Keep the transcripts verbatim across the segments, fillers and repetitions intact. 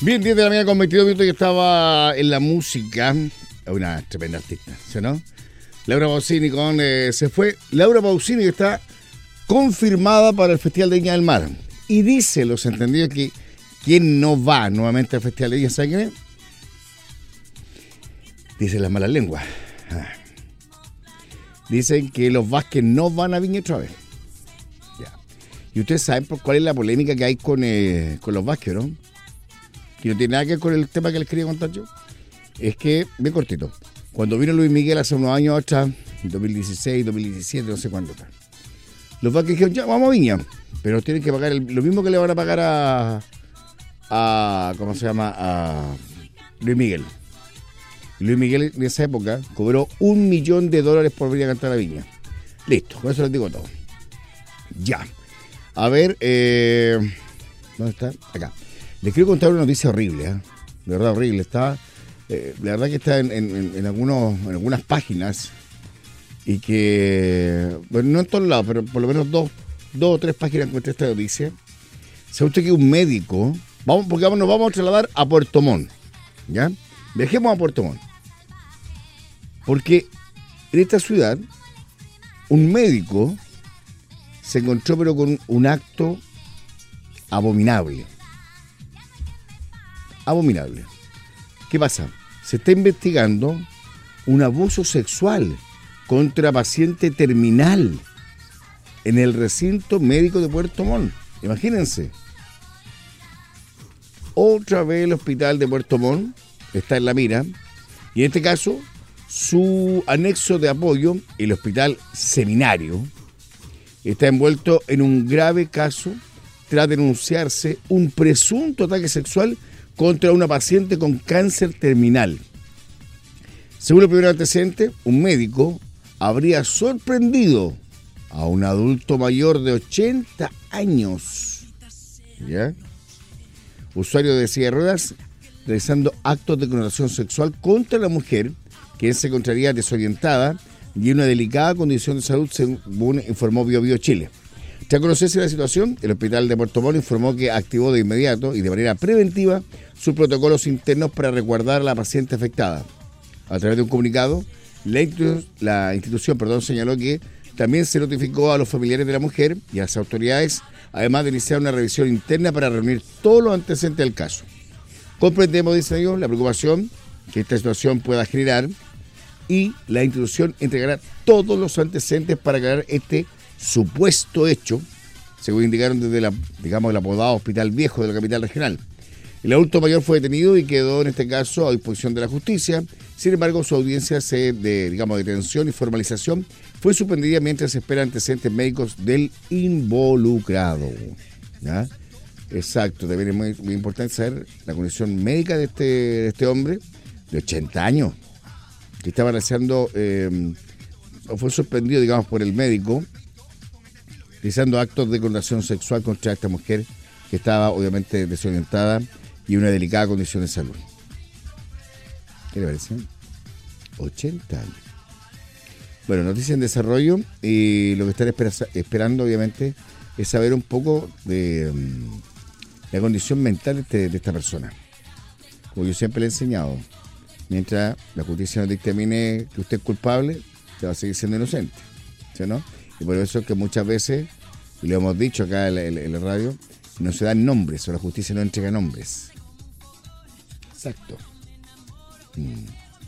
Bien, diez de la mañana con veintidós minutos, que estaba en la música. Una tremenda artista, ¿sí o no? Laura Pausini con eh, Se Fue. Laura Pausini, que está confirmada para el Festival de Viña del Mar. Y dice los entendidos que quien no va nuevamente al Festival de Viña, ¿sabe quién es? Dicen las malas lenguas. Ah. Dicen que los Vázquez no van a Viña otra vez. Ya. Y ustedes saben por cuál es la polémica que hay con, eh, con los Vázquez, ¿no? Que no tiene nada que ver con el tema que les quería contar yo. Es que, bien cortito, cuando vino Luis Miguel hace unos años atrás, dos mil dieciséis, dos mil diecisiete, no sé cuándo está, los Vázquez dijeron, ya, vamos a Viña, pero tienen que pagar el, lo mismo que le van a pagar a, a, ¿cómo se llama?, a Luis Miguel. Luis Miguel en esa época cobró un millón de dólares por venir a cantar a Viña. Listo, con eso les digo todo. Ya. A ver, eh, ¿dónde está? Acá. Les quiero contar una noticia horrible, ¿eh? De verdad horrible. Está, eh, la verdad que está en, en, en, algunos, en algunas páginas y que, bueno, no en todos lados, pero por lo menos dos, dos o tres páginas encontré esta noticia. Se usted que un médico, vamos, porque vamos, nos vamos a trasladar a Puerto Montt, ¿ya? Viajemos a Puerto Montt. Porque en esta ciudad, un médico se encontró pero con un acto abominable. Abominable. ¿Qué pasa? Se está investigando un abuso sexual contra paciente terminal en el recinto médico de Puerto Montt. Imagínense. Otra vez el hospital de Puerto Montt está en la mira, y en este caso su anexo de apoyo, el Hospital Seminario, está envuelto en un grave caso tras denunciarse un presunto ataque sexual contra una paciente con cáncer terminal. Según el primer antecedente, un médico habría sorprendido a un adulto mayor de ochenta años, ¿ya?, usuario de silla de ruedas, realizando actos de connotación sexual contra la mujer, quien se encontraría desorientada y en una delicada condición de salud, según informó Bio Bio Chile. Tras conocerse la situación, el hospital de Puerto Montt informó que activó de inmediato y de manera preventiva sus protocolos internos para resguardar a la paciente afectada. A través de un comunicado, la, institu- la institución perdón, señaló que también se notificó a los familiares de la mujer y a las autoridades, además de iniciar una revisión interna para reunir todos los antecedentes del caso. Comprendemos, dice ellos, la preocupación que esta situación pueda generar, y la institución entregará todos los antecedentes para aclarar este supuesto hecho, según indicaron desde la, digamos, el apodado Hospital Viejo de la capital regional. El adulto mayor fue detenido y quedó en este caso a disposición de la justicia. Sin embargo, su audiencia se, de, digamos, detención y formalización fue suspendida mientras se esperan antecedentes médicos del involucrado. ¿Ya? Exacto, también es muy, muy importante saber la condición médica de este, de este hombre de ochenta años, que estaba realizando, eh, fue sorprendido, digamos, por el médico, realizando actos de connotación sexual contra esta mujer que estaba obviamente desorientada y en una delicada condición de salud. ¿Qué le parece? ochenta años. Bueno, noticia en desarrollo, y lo que están espera, esperando obviamente es saber un poco de um, la condición mental de, este, de esta persona. Como yo siempre le he enseñado, mientras la justicia no dictamine que usted es culpable, usted va a seguir siendo inocente, ¿sí o no? Y por eso es que muchas veces, y lo hemos dicho acá en la, en la radio, no se dan nombres, o la justicia no entrega nombres. Exacto. Mm.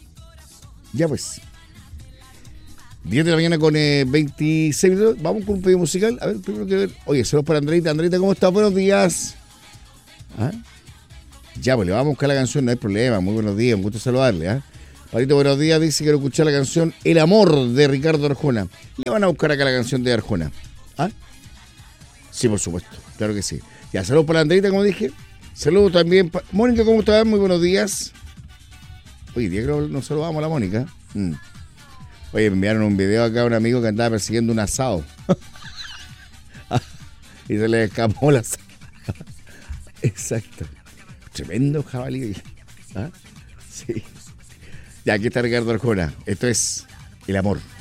Ya pues. diez de la mañana con eh, veintiséis minutos. Vamos con un pedido musical. A ver, primero que ver. Oye, saludos para Andreita. Andreita, ¿cómo estás? Buenos días. ¿Ah? Ya, pues le vamos a buscar la canción, no hay problema. Muy buenos días, un gusto saludarle. ¿Ah? Parito, buenos días. Dice que quiero escuchar la canción El Amor de Ricardo Arjona. Le van a buscar acá la canción de Arjona. ¿Ah? Sí, por supuesto. Claro que sí. Ya, saludos para Andreita, como dije. Saludos también para... Mónica, ¿cómo estás? Muy buenos días. Oye, día que nos saludamos a la Mónica. Mm. Oye, me enviaron un video acá a un amigo que andaba persiguiendo un asado. Y se le escapó la asado. Exacto. Tremendo jabalí. ¿Ah? Sí. Ya, aquí está Ricardo Arjona. Esto es El Amor.